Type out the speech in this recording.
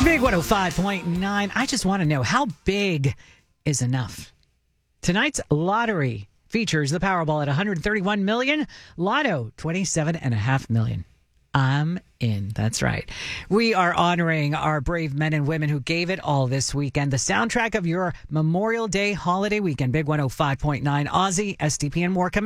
Big 105.9. I just want to know, how big is enough? Tonight's lottery features the Powerball at $131 million, Lotto $27.5 million. I'm in. That's right. We are honoring our brave men and women who gave it all this weekend. The soundtrack of your Memorial Day holiday weekend. Big 105.9 Aussie, STP, and more coming